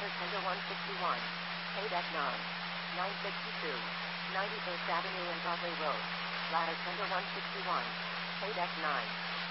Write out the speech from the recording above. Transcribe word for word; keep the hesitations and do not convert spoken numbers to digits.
Ladder Tender one sixty-one. Paydeck nine. nine sixty-two. ninety-first Avenue and Broadway Road. Ladder Tender one sixty-one. Paydeck nine.